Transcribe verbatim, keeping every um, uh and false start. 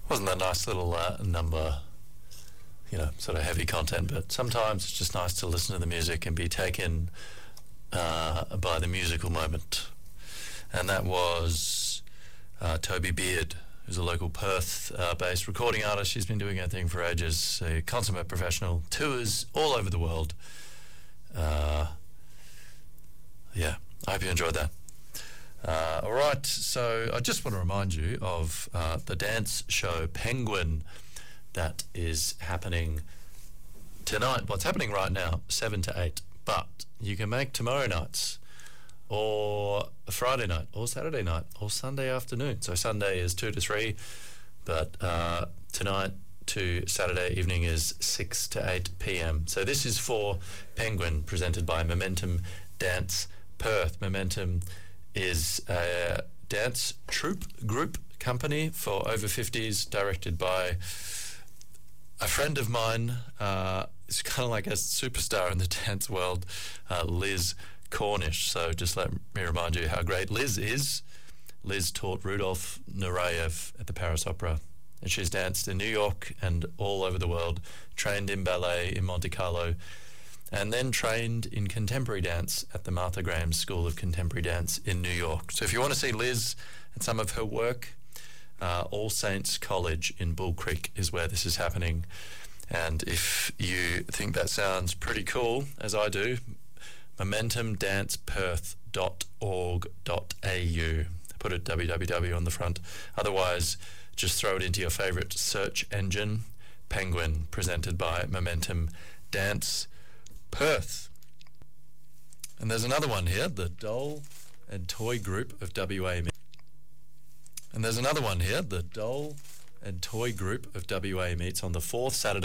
Wasn't that a nice little uh, number? You know, sort of heavy content, but sometimes it's just nice to listen to the music and be taken uh, by the musical moment. And that was uh, Toby Beard, who's a local Perth-based uh, recording artist. She's been doing her thing for ages, a consummate professional, tours all over the world. Uh, yeah, I hope you enjoyed that. Uh, all right, so I just want to remind you of uh, the dance show Penguin that is happening tonight. Well, it's happening right now, seven to eight, but you can make tomorrow nights or a Friday night or Saturday night or Sunday afternoon. So Sunday is two to three, but uh, tonight to Saturday evening is six to eight p.m. So this is for Penguin, presented by Momentum Dance Perth. Momentum is a dance troupe group company for over fifties, directed by a friend of mine. Uh, is kind of like a superstar in the dance world, uh, Liz Cornish. So just let me remind you how great Liz is. Liz taught Rudolf Nureyev at the Paris Opera, and she's danced in New York and all over the world, trained in ballet in Monte Carlo, and then trained in contemporary dance at the Martha Graham School of Contemporary Dance in New York. So if you want to see Liz and some of her work, uh, All Saints College in Bull Creek is where this is happening. And if you think that sounds pretty cool, as I do, momentum dance perth dot org dot a u. Put a w w w on the front. Otherwise, just throw it into your favourite search engine, Penguin, presented by Momentum Dance Perth. And there's another one here, the Doll and Toy Group of W A. And there's another one here, the Doll and Toy Group of W A meets on the fourth Saturday